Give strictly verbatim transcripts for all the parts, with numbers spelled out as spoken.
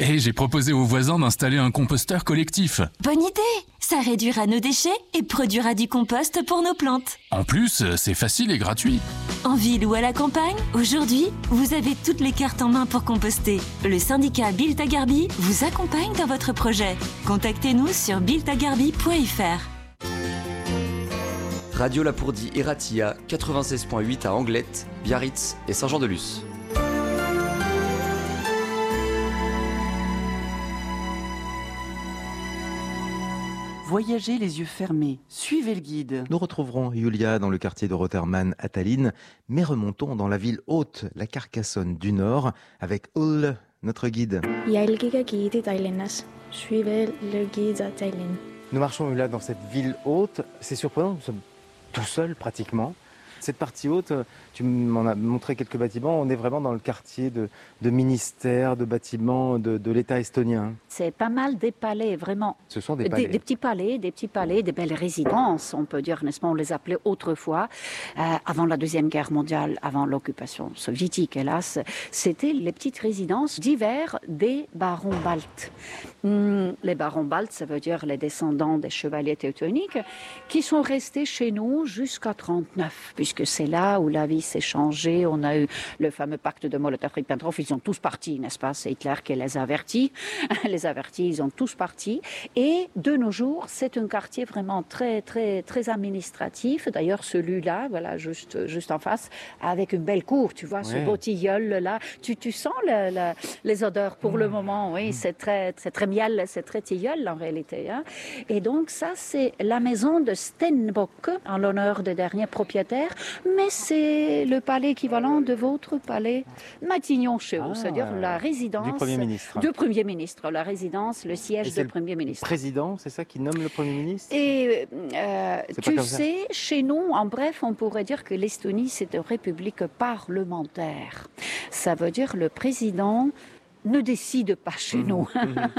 Et j'ai proposé aux voisins d'installer un composteur collectif. Bonne idée! Ça réduira nos déchets et produira du compost pour nos plantes. En plus, c'est facile et gratuit. En ville ou à la campagne, aujourd'hui, vous avez toutes les cartes en main pour composter. Le syndicat Biltagarbi vous accompagne dans votre projet. Contactez-nous sur biltagarbi point f r. Radio Lapourdie et Ratia, quatre-vingt-seize point huit à Anglette, Biarritz et Saint-Jean-de-Luz. Voyagez les yeux fermés, suivez le guide. Nous retrouverons Julia dans le quartier de Rotermann à Tallinn, mais remontons dans la ville haute, la Carcassonne du Nord, avec Ull, notre guide. Jälgige guidi Tallinnas. Suivez le guide à Tallinn. Nous marchons là dans cette ville haute. C'est surprenant, nous sommes tout seuls pratiquement. Cette partie haute, tu m'en as montré quelques bâtiments, on est vraiment dans le quartier de, de ministères, de bâtiments de, de l'État estonien. C'est pas mal des palais, vraiment. Ce sont des palais. Des, des petits palais, des petits palais, des belles résidences, on peut dire, n'est-ce pas, on les appelait autrefois, euh, avant la Deuxième Guerre mondiale, avant l'occupation soviétique, hélas, c'était les petites résidences d'hiver des barons baltes. Hum, les barons baltes, ça veut dire les descendants des chevaliers teutoniques, qui sont restés chez nous jusqu'à trente-neuf, puisque c'est là où la vie s'est changée. On a eu le fameux pacte de Molotov-Ribbentrop. Ils sont tous partis, n'est-ce pas? C'est Hitler qui les a avertis. Les avertis, ils ont tous partis. Et de nos jours, c'est un quartier vraiment très, très, très administratif. D'ailleurs, celui-là, voilà, juste, juste en face, avec une belle cour, tu vois, ouais. Ce beau tilleul-là. Tu, tu sens le, le, les odeurs pour mmh. le moment, oui. Mmh. C'est très, c'est très miel, c'est très tilleul en réalité. Hein. Et donc, ça, c'est la maison de Stenbock, en l'honneur des derniers propriétaires. Mais c'est le palais équivalent de votre palais Matignon-Chéaux, ah, c'est-à-dire la résidence du Premier ministre. Du Premier ministre, la résidence, le siège du Premier ministre. Le président, c'est ça qui nomme le Premier ministre? Et euh, tu sais, ça. Chez nous, en bref, on pourrait dire que l'Estonie, c'est une république parlementaire. Ça veut dire le président ne décide pas chez mmh. nous.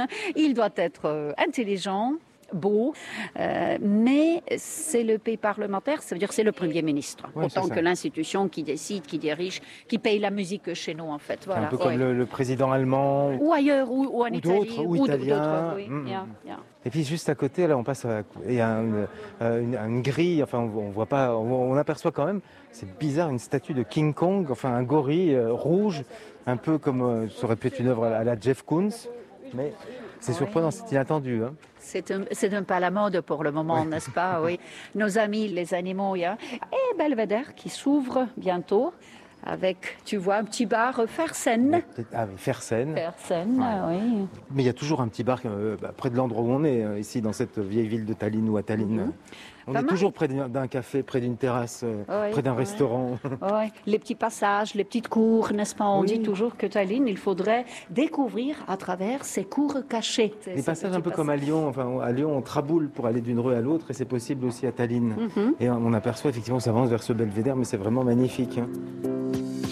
Il doit être euh, intelligent, beau, euh, mais c'est le pays parlementaire, ça veut dire c'est le Premier ministre, ouais, autant que l'institution qui décide, qui dirige, qui paye la musique chez nous en fait. Voilà. Un peu comme ouais. le, le président allemand. Ou ailleurs, ou, ou en ou Italie. D'autres, ou, ou italien. Oui. Mmh. Yeah, yeah. Et puis juste à côté, là, on passe, à, il y a une, une, une grille, enfin, on, on voit pas, on, on aperçoit quand même, c'est bizarre, une statue de King Kong, enfin un gorille euh, rouge, un peu comme euh, ça aurait pu être une œuvre à la Jeff Koons, mais c'est ouais. surprenant, c'est inattendu. Hein. C'est un, c'est un peu à la mode pour le moment, oui. n'est-ce pas? Oui. Nos amis, les animaux, yeah. Et Belvedere qui s'ouvre bientôt. Avec, tu vois, un petit bar Fersen. Ah oui, Fersen. Fersen, ouais. oui. Mais il y a toujours un petit bar euh, près de l'endroit où on est, euh, ici, dans cette vieille ville de Tallinn ou à Tallinn. Mm-hmm. On Pas est mal. Toujours près d'un café, près d'une terrasse, euh, oui, près d'un oui. restaurant. Oui. Les petits passages, les petites cours, n'est-ce pas? On oui. dit toujours que Tallinn, il faudrait découvrir à travers ces cours cachés. Des passages un peu passages. Comme à Lyon. Enfin, à Lyon, on traboule pour aller d'une rue à l'autre et c'est possible aussi à Tallinn. Mm-hmm. Et on aperçoit effectivement, on s'avance vers ce belvédère, mais c'est vraiment magnifique. Hein.